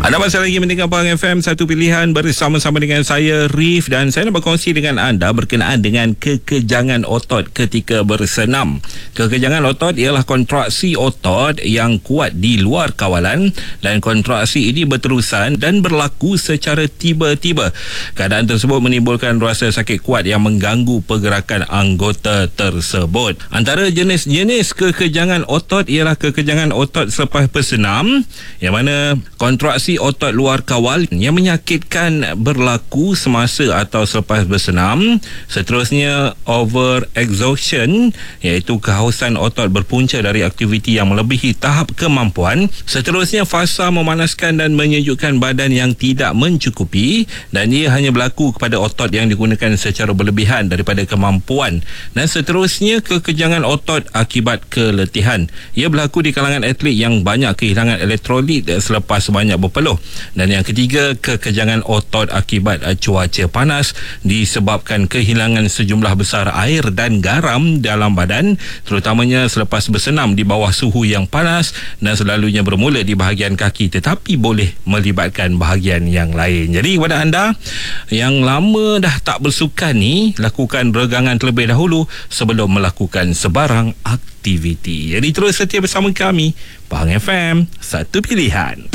Anda masih lagi mendengar Pahang FM, satu pilihan, bersama-sama dengan saya Rif, dan saya nak berkongsi dengan anda berkenaan dengan kekejangan otot ketika bersenam. Kekejangan otot ialah kontraksi otot yang kuat di luar kawalan, dan kontraksi ini berterusan dan berlaku secara tiba-tiba. Keadaan tersebut menimbulkan rasa sakit kuat yang mengganggu pergerakan anggota tersebut. Antara jenis-jenis kekejangan otot ialah kekejangan otot selepas bersenam, yang mana kontraksi otot luar kawal yang menyakitkan berlaku semasa atau selepas bersenam. Seterusnya, overexhaustion, iaitu kehausan otot berpunca dari aktiviti yang melebihi tahap kemampuan. Seterusnya, fasa memanaskan dan menyejukkan badan yang tidak mencukupi, dan ia hanya berlaku kepada otot yang digunakan secara berlebihan daripada kemampuan. Dan seterusnya, kekejangan otot akibat keletihan. Ia berlaku di kalangan atlet yang banyak kehilangan elektrolit selepas banyak berpeluh. Dan yang ketiga, kekejangan otot akibat cuaca panas disebabkan kehilangan sejumlah besar air dan garam dalam badan, terutamanya selepas bersenam di bawah suhu yang panas, dan selalunya bermula di bahagian kaki tetapi boleh melibatkan bahagian yang lain. Jadi kepada anda yang lama dah tak bersukan ni, lakukan regangan terlebih dahulu sebelum melakukan sebarang aktiviti. Jadi terus setia bersama kami, Pahang FM, satu pilihan.